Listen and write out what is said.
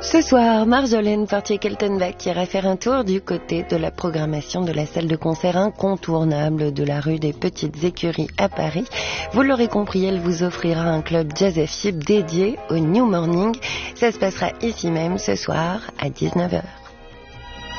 Ce soir, Marjolaine Fortier-Keltenbach ira faire un tour du côté de la programmation de la salle de concert incontournable de la rue des Petites Écuries à Paris. Vous l'aurez compris, elle vous offrira un club jazz FM dédié au New Morning. Ça se passera ici même ce soir à 19h.